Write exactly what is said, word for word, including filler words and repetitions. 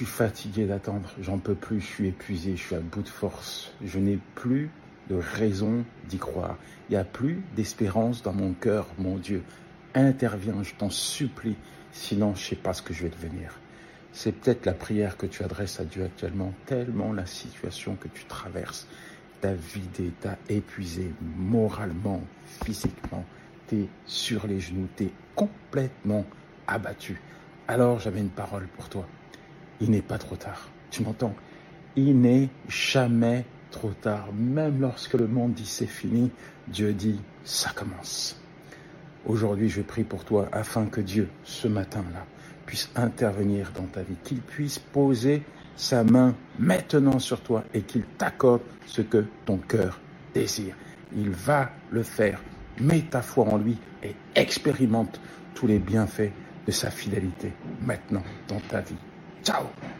suis fatigué d'attendre, j'en peux plus, je suis épuisé, je suis à bout de force. Je n'ai plus de raison d'y croire. Il n'y a plus d'espérance dans mon cœur, mon Dieu. Interviens, je t'en supplie, sinon je ne sais pas ce que je vais devenir. C'est peut-être la prière que tu adresses à Dieu actuellement, tellement la situation que tu traverses t'a vidé, t'a épuisé moralement, physiquement. Tu es sur les genoux, tu es complètement abattu. Alors j'avais une parole pour toi. Il n'est pas trop tard. Tu m'entends? Il n'est jamais trop tard. Même lorsque le monde dit c'est fini, Dieu dit ça commence. Aujourd'hui, je prie pour toi afin que Dieu, ce matin-là, puisse intervenir dans ta vie, qu'il puisse poser sa main maintenant sur toi et qu'il t'accorde ce que ton cœur désire. Il va le faire. Mets ta foi en lui et expérimente tous les bienfaits de sa fidélité maintenant dans ta vie. Ciao!